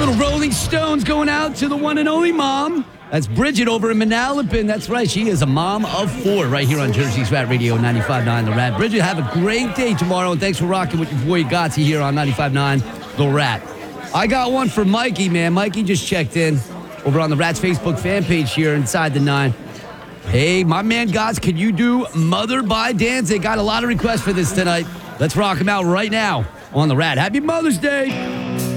Little Rolling Stones going out to the one and only mom. That's Bridget over in Manalapan. That's right. She is a mom of 4 right here on Jersey's Rat Radio 95.9 The Rat. Bridget, have a great day tomorrow, and thanks for rocking with your boy Gotti here on 95.9 The Rat. I got one for Mikey, man. Mikey just checked in over on the Rat's Facebook fan page here inside the 9. Hey, my man Gots, can you do Mother by Danzig? Got a lot of requests for this tonight. Let's rock him out right now on The Rat. Happy Mother's Day.